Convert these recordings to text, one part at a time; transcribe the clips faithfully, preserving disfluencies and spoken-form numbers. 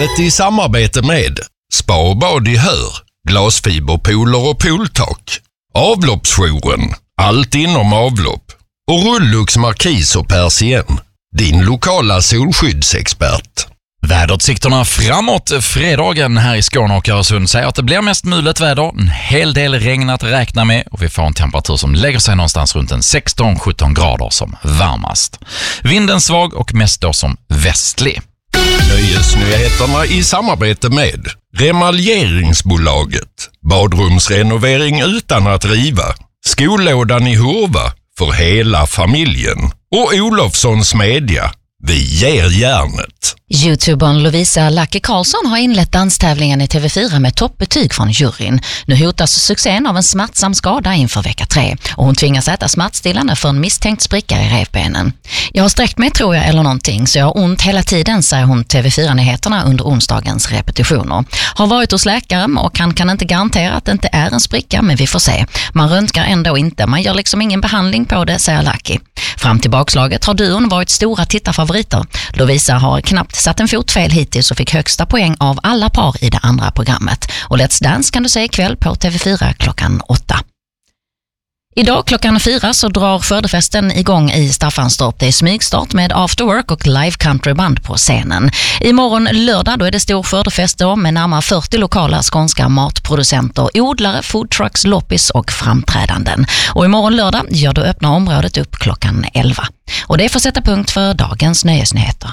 Programmet i samarbete med Spa och bad i Hör, glasfiberpooler och pooltak, Avloppsjouren, allt inom avlopp och Rullux Markis och Persien, din lokala solskyddsexpert. Väderutsikterna framåt fredagen här i Skåne och Öresund säger att det blir mest mulet väder, en hel del regn att räkna med och vi får en temperatur som lägger sig någonstans runt en sexton sjutton grader som varmast. Vinden svag och mest då som västlig. Nöjesnyheterna i samarbete med Remaljeringsbolaget, badrumsrenovering utan att riva, Skollådan i Hurva för hela familjen och Olofssons Media. Vi ger järnet. Youtubern Lovisa Lucky Karlsson har inlett danstävlingen i T V fyra med toppbetyg från juryn. Nu hotas succén av en smärtsam skada inför vecka tre och hon tvingas äta smärtstillande för en misstänkt spricka i revbenen. Jag har sträckt mig tror jag eller någonting så jag har ont hela tiden, säger hon T V fyra-nyheterna under onsdagens repetitioner. Har varit hos läkaren och han kan inte garantera att det inte är en spricka, men vi får se. Man röntgar ändå inte, man gör liksom ingen behandling på det, säger Lucky. Fram till bakslaget har duon varit stora tittarfavoriter. Lovisa har knappt satt en fot fel hittills och fick högsta poäng av alla par i det andra programmet. Och Let's Dance kan du se ikväll på T V fyra klockan åtta. Idag klockan fyra så drar skördefesten igång i Staffanstorp. Det är smygstart med afterwork och live countryband på scenen. Imorgon lördag då är det stor skördefest då med närmare fyrtio lokala skånska matproducenter, odlare, foodtrucks, loppis och framträdanden. Och imorgon lördag gör då öppna området upp klockan elva. Och det får sätta punkt för dagens nöjesnyheter.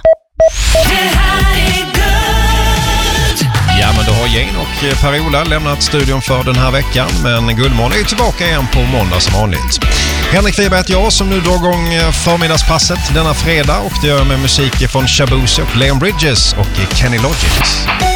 Ja, men då har Jane och Per-Ola lämnat studion för den här veckan, men Guldmån är ju tillbaka igen på måndag som vanligt. Henrik Wiberg heter jag som nu drar igång förmiddagspasset denna fredag och det gör jag med musik från Shabuzi och Leon Bridges och Kenny Loggins.